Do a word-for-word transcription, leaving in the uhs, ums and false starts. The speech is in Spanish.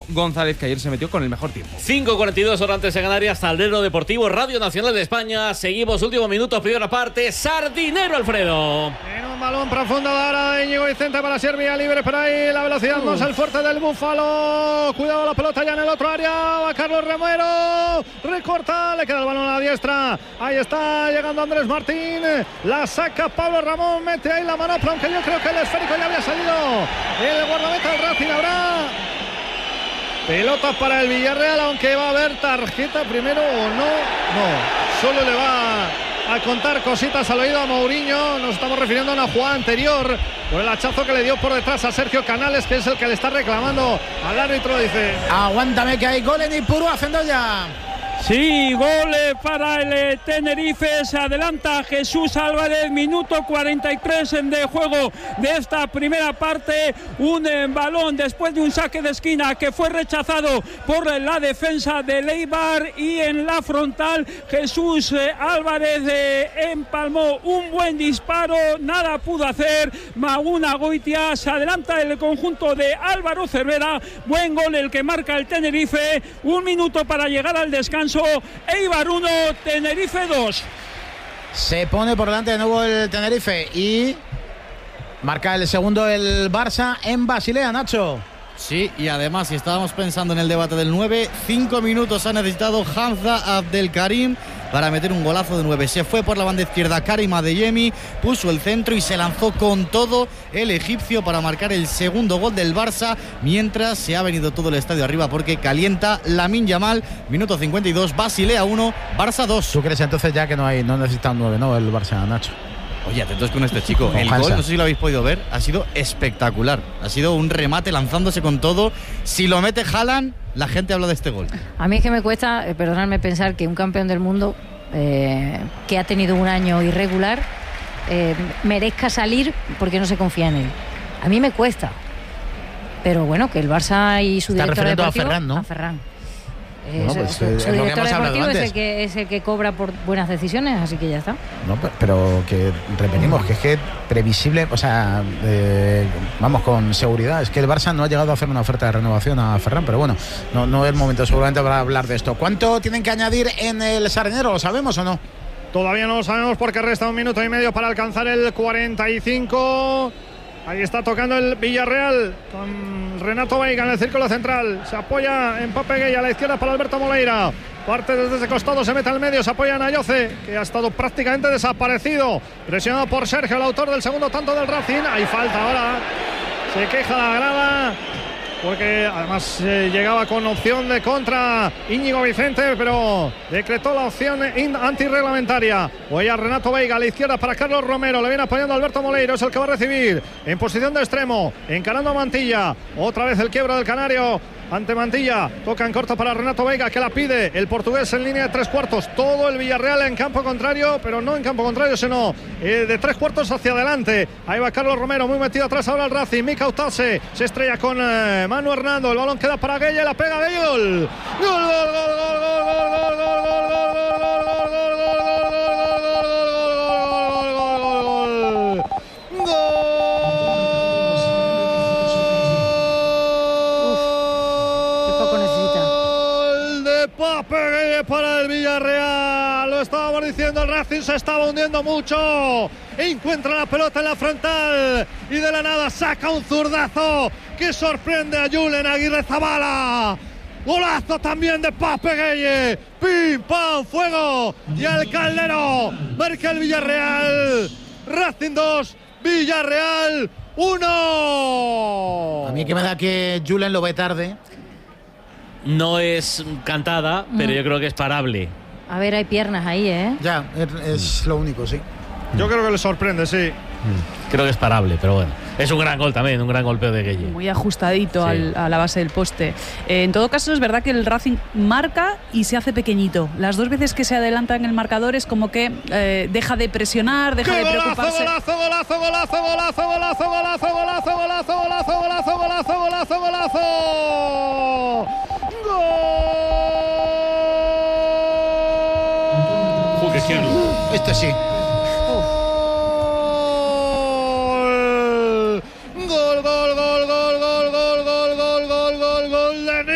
González, que ayer se metió con el mejor tiempo. cinco cuarenta y dos horas antes de Canarias, Tablero Deportivo, Radio Nacional de España. Seguimos, últimos minutos, primera parte. Sardinero, Alfredo. En un balón profundo de ahora de Íñigo Vicente para Serbia, libre por ahí. La velocidad no es el fuerte del Búfalo. Cuidado la pelota ya en el otro área. Va Carlos Romero. Recorta, le queda el balón a la diestra. Ahí está llegando Andrés Martín. La saca Pablo Ramón. Mete ahí la manopla, aunque yo creo que el esférico ya había salido. El guardameta del Racing. Habrá pelota para el Villarreal, aunque va a haber tarjeta primero o no. No, solo le va a contar cositas al oído a Mourinho. Nos estamos refiriendo a una jugada anterior por el hachazo que le dio por detrás a Sergio Canales, que es el que le está reclamando al árbitro. Dice: aguántame que hay gol en Ipurúa, Fendoya. Sí, gol para el Tenerife. Se adelanta Jesús Álvarez, minuto cuarenta y tres de juego de esta primera parte. Un balón después de un saque de esquina que fue rechazado por la defensa del Eibar, y en la frontal Jesús Álvarez empalmó un buen disparo, nada pudo hacer Maguna Goitia. Se adelanta el conjunto de Álvaro Cervera. Buen gol el que marca el Tenerife. Un minuto para llegar al descanso. Eibar uno, Tenerife dos. Se pone por delante de nuevo el Tenerife y marca el segundo el Barça en Basilea, Nacho. Sí, y además, si estábamos pensando en el debate del nueve, cinco minutos ha necesitado Hamza Abdelkarim para meter un golazo de nueve. Se fue por la banda izquierda Karim Adeyemi, puso el centro y se lanzó con todo el egipcio para marcar el segundo gol del Barça, mientras se ha venido todo el estadio arriba porque calienta Lamine Yamal. Minuto cincuenta y dos, Basilea uno, Barça dos. ¿Tú crees entonces ya que no hay, no necesita un nueve, no, el Barça, Nacho? Oye, atentos con este chico. El gol, no sé si lo habéis podido ver, ha sido espectacular. Ha sido un remate lanzándose con todo. Si lo mete Haaland, la gente habla de este gol. A mí es que me cuesta, eh, perdonadme, pensar que un campeón del mundo eh, que ha tenido un año irregular eh, merezca salir porque no se confía en él. A mí me cuesta. Pero bueno, que el Barça y su director deportivo... a Ferran, ¿no? A Ferran. Bueno, pues, su, eh, su director deportivo es el, que, es el que cobra por buenas decisiones, así que ya está. No, pero que repetimos que es que previsible, o sea, eh, vamos con seguridad, es que el Barça no ha llegado a hacer una oferta de renovación a Ferran, pero bueno, no, no es momento seguramente para hablar de esto. ¿Cuánto tienen que añadir en el Sardinero? ¿Lo sabemos o no? Todavía no lo sabemos porque resta un minuto y medio para alcanzar el cuarenta y cinco. Ahí está tocando el Villarreal con Renato Veiga en el círculo central. Se apoya en Pape Gueye a la izquierda para Alberto Moleira. Parte desde ese costado, se mete al medio, se apoya en Ayoce, que ha estado prácticamente desaparecido. Presionado por Sergio, el autor del segundo tanto del Racing. Hay falta ahora. Se queja la grada, porque además eh, llegaba con opción de contra Íñigo Vicente, pero decretó la opción antirreglamentaria. Voy a Renato Veiga a la izquierda para Carlos Romero, le viene apoyando Alberto Moleiro, es el que va a recibir en posición de extremo, encarando a Mantilla. Otra vez el quiebro del Canario ante Mantilla, toca en corto para Renato Veiga, que la pide el portugués en línea de tres cuartos. Todo el Villarreal en campo contrario, pero no en campo contrario, sino eh, de tres cuartos hacia adelante. Ahí va Carlos Romero, muy metido atrás ahora el Racing. Mika Utase se estrella con eh, Manu Hernando, el balón queda para Gueye, la pega Gueye, gol. Gol, gol, gol, gol, gol, gol, gol, gol, gol, gol, gol, gol, gol, gol. Pape para el Villarreal, lo estábamos diciendo, el Racing se estaba hundiendo mucho, encuentra la pelota en la frontal y de la nada saca un zurdazo que sorprende a Julen Aguirre Zabala. Golazo también de Pape Gueye, pim pam fuego, y al Caldero marca el Villarreal. Racing dos, Villarreal uno. A mí que me da que Julen lo ve tarde. No es cantada, pero yo creo que es parable. A ver, hay piernas ahí, ¿eh? Ya, es, es lo único, sí. Yo creo que le sorprende, sí. Creo que es parable, pero bueno. Es un gran gol también, un gran golpeo de Gueye. Muy ajustadito sí. al, a la base del poste. Eh, en todo caso, es verdad que el Racing marca y se hace pequeñito. Las dos veces que se adelanta en el marcador es como que eh, deja de presionar, deja de preocuparse. Golazo, golazo, golazo, golazo, golazo, golazo, golazo, golazo, golazo, golazo, golazo, golazo, golazo. ¡Gol! Esto sí.